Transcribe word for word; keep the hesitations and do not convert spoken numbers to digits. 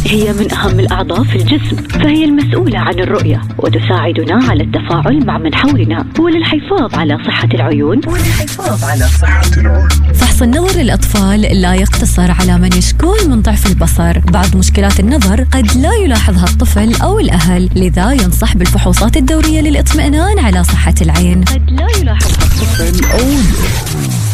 هي من أهم الأعضاء في الجسم، فهي المسؤولة عن الرؤية وتساعدنا على التفاعل مع من حولنا وللحفاظ على صحة العيون وللحفاظ على صحة العيون. فحص النظر للأطفال لا يقتصر على من يشكون من ضعف البصر. بعض مشكلات النظر قد لا يلاحظها الطفل أو الأهل، لذا ينصح بالفحوصات الدورية للإطمئنان على صحة العين. قد لا يلاحظها الطفل أو